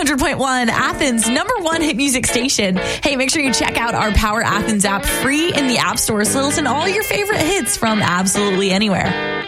100.1, Athens' #1 hit music station. Hey, make sure you check out our Power Athens app free in the App Store so listen to all your favorite hits from absolutely anywhere.